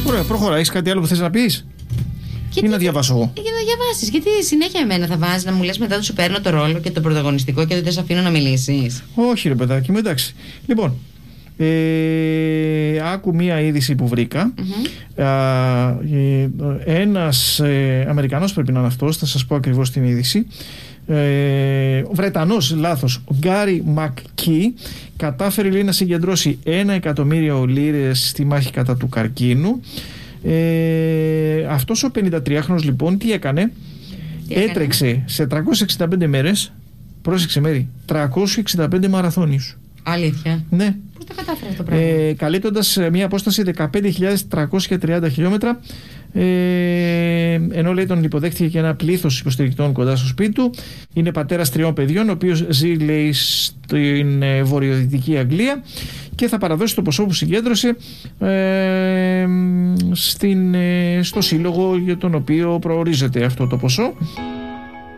Ωραία, προχωρά. Έχεις κάτι άλλο που θες να πεις? Ή να διαβάσω εγώ? Για να διαβάσεις. Γιατί συνέχεια εμένα θα βάζεις να μου λες μετά του σου παίρνω το ρόλο και το πρωταγωνιστικό και δεν σε αφήνω να μιλήσεις. Όχι, ρε παιδάκι μου, εντάξει. Λοιπόν, άκου μία είδηση που βρήκα. Ένας Αμερικανός πρέπει να είναι αυτός, θα σας πω ακριβώς την είδηση. Ο Βρετανός, λάθος, ο Γκάρι Μακκί κατάφερε, λέει, να συγκεντρώσει 1.000.000 λίρες στη μάχη κατά του καρκίνου. Αυτός ο 53χρονος λοιπόν τι έκανε? Έτρεξε σε 365 μέρες, πρόσεξε μέρη, 365 μαραθώνιους. Αλήθεια? Ναι. Πώς το κατάφερε αυτό το πράγμα? Καλύπτοντας μια απόσταση 15.330 χιλιόμετρα, ενώ, λέει, τον υποδέχτηκε και ένα πλήθος υποστηρικτών κοντά στο σπίτι του. Είναι πατέρας 3 παιδιών, ο οποίος ζει, λέει, στην βορειοδυτική Αγγλία, και θα παραδώσει το ποσό που συγκέντρωσε στο σύλλογο για τον οποίο προορίζεται αυτό το ποσό.